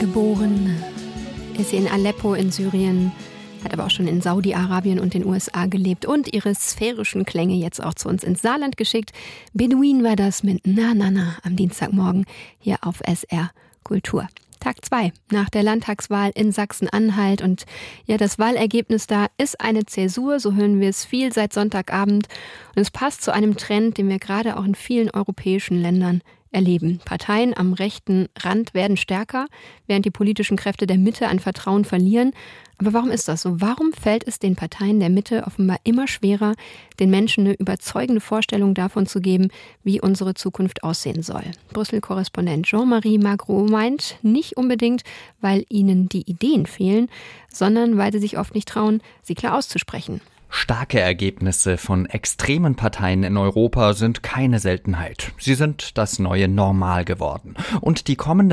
Geboren ist sie in Aleppo in Syrien, hat aber auch schon in Saudi-Arabien und den USA gelebt und ihre sphärischen Klänge jetzt auch zu uns ins Saarland geschickt. Beduin war das mit Na Na Na am Dienstagmorgen hier auf SR Kultur. Tag 2 nach der Landtagswahl in Sachsen-Anhalt und ja, das Wahlergebnis da ist eine Zäsur, so hören wir es viel seit Sonntagabend und es passt zu einem Trend, den wir gerade auch in vielen europäischen Ländern erleben. Parteien am rechten Rand werden stärker, während die politischen Kräfte der Mitte an Vertrauen verlieren. Aber warum ist das so? Warum fällt es den Parteien der Mitte offenbar immer schwerer, den Menschen eine überzeugende Vorstellung davon zu geben, wie unsere Zukunft aussehen soll? Brüssel-Korrespondent Jean-Marie Magro meint, nicht unbedingt, weil ihnen die Ideen fehlen, sondern weil sie sich oft nicht trauen, sie klar auszusprechen. Starke Ergebnisse von extremen Parteien in Europa sind keine Seltenheit. Sie sind das neue Normal geworden. Und die kommenden